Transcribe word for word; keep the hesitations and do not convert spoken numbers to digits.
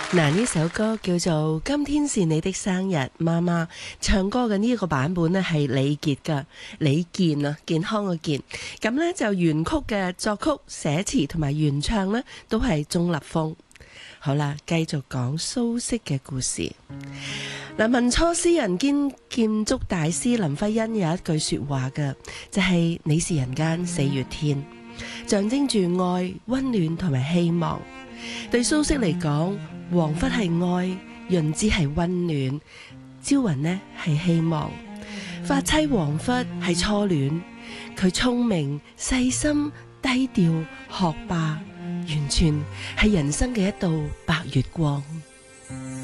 嗱，呢首歌叫做《今天是你的生日》，媽媽唱歌嘅呢一個版本呢係李傑噶，李健啊，健康嘅健。咁呢就原曲嘅作曲、寫詞同埋原唱呢都係鍾立風。好啦，繼續講蘇軾嘅故事。嗱，民初詩人兼建築大師林徽因有一句說話嘅，就係、是、你是人間四月天，象徵住愛、溫暖同埋希望。對蘇軾嚟講，黃昏係愛，潤之係溫暖，朝雲呢係希望，發妻黃昏係初戀。佢聰明、細心、低調、學霸，完全係人生嘅一道白月光。